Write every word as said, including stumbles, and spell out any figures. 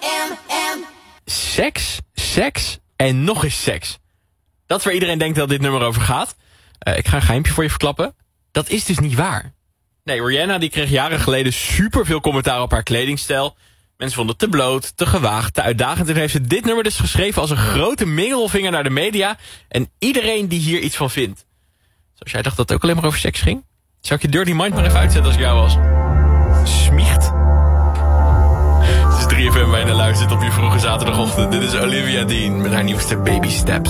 Seks, seks en nog eens seks. Dat is waar iedereen denkt dat dit nummer over gaat. Uh, ik ga een geheimpje voor je verklappen. Dat is dus niet waar. Nee, Rihanna die kreeg jaren geleden superveel commentaar op haar kledingstijl. Mensen vonden het te bloot, te gewaagd, te uitdagend. En heeft ze dit nummer dus geschreven als een grote middelvinger naar de media. En iedereen die hier iets van vindt. Zoals jij dacht dat het ook alleen maar over seks ging? Zou ik je Dirty Mind maar even uitzetten als ik jou was? Smiecht. Het is drie F M waar je naar luistert op je vroege zaterdagochtend. Dit is Olivia Dean met haar nieuwste Baby Steps.